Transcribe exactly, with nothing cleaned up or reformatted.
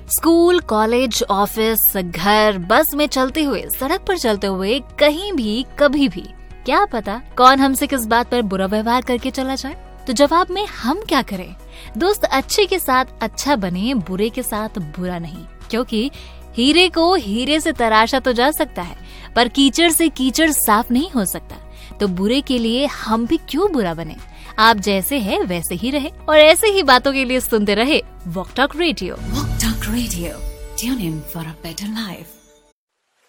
School, college, office, घर, बस में चलते हुए, सड़क पर चलते हुए, कहीं भी कभी भी, क्या पता कौन हमसे किस बात पर बुरा व्यवहार करके चला जाए। तो जवाब में हम क्या करें? दोस्त अच्छे के साथ अच्छा बने, बुरे के साथ बुरा नहीं, क्योंकि हीरे को हीरे से तराशा तो जा सकता है, पर कीचड़ से कीचड़ साफ नहीं हो सकता। तो बुरे के लिए हम भी क्यों बुरा बने? आप जैसे हैं वैसे ही रहे, और ऐसे ही बातों के लिए सुनते रहे walk talk radio. Walk Talk Radio. Tune in for a better life.